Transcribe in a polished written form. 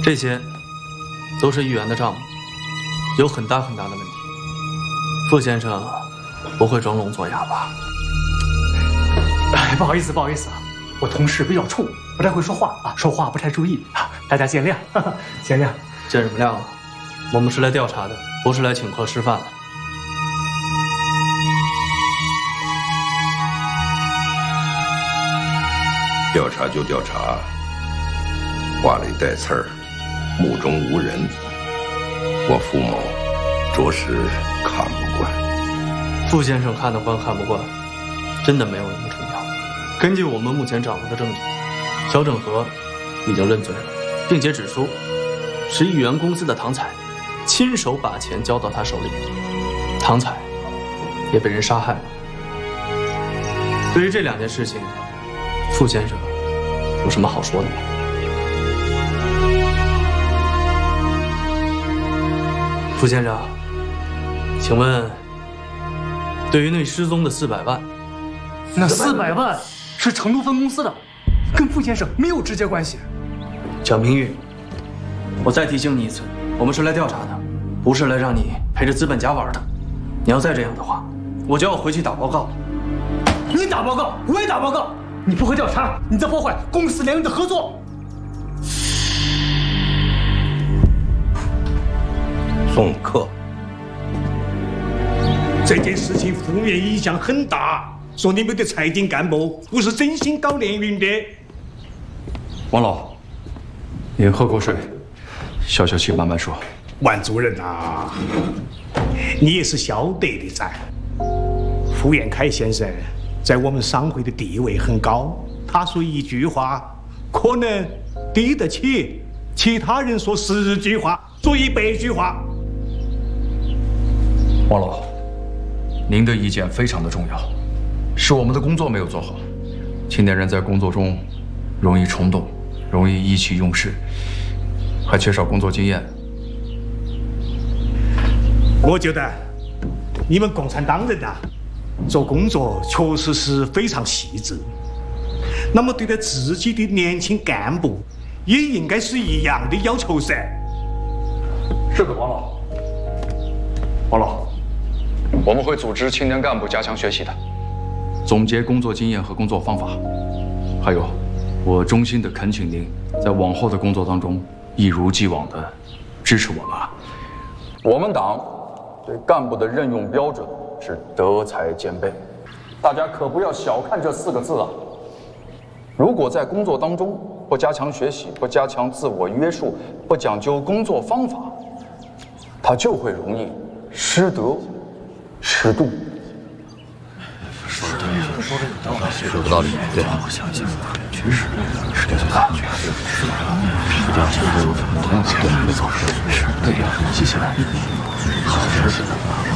这些都是议员的账目，有很大很大的问题。傅先生不会装聋作哑吧？ 哎，不好意思啊，我同事比较冲，不太会说话啊，说话不太注意啊，大家见谅，见谅。 见什么谅啊？我们是来调查的，不是来请客吃饭的。 调查就调查，话里带刺儿，目中无人，我傅某着实看不惯。 傅先生看得惯看不惯，真的没有那么重要。根据我们目前掌握的证据，肖正和已经认罪了，并且指出是议员公司的唐彩亲手把钱交到他手里，唐彩也被人杀害了。对于这两件事情，傅先生有什么好说的吗？傅先生，请问，对于那失踪的400万， 那400万是成都分公司的，跟傅先生没有直接关系。 蒋明玉，我再提醒你一次，我们是来调查的，不是来让你陪着资本家玩的。你要再这样的话，我就要回去打报告。 你打报告，我也打报告。你不会调查，你在破坏公私两人的合作。 送客。 这件事情负面影响很大，说你们的财经干部不是真心搞联运的。 王老，您喝口水，消消气，慢慢说。 万主任啊，你也是晓得的噻。傅彦凯先生在我们商会的地位很高，他说一句话，可能抵得起其他人说10句话，说100句话。 王老，您的意见非常的重要，是我们的工作没有做好。青年人在工作中容易冲动，容易意气用事，还缺少工作经验。 我觉得你们共产党人呐，做工作确实是非常细致。那么对待自己的年轻干部，也应该是一样的要求噻。 是的，王老。王老，我们会组织青年干部加强学习的，总结工作经验和工作方法。还有，我衷心的恳请您在往后的工作当中，一如既往的支持我们啊。我们党对干部的任用标准是德才兼备，大家可不要小看这4个字啊！如果在工作当中不加强学习，不加强自我约束，不讲究工作方法，他就会容易失德、失度。 说的对，说有道理，对。我想一想，确实是对的，一定要想对，没错，是对呀，记下来。好，是的。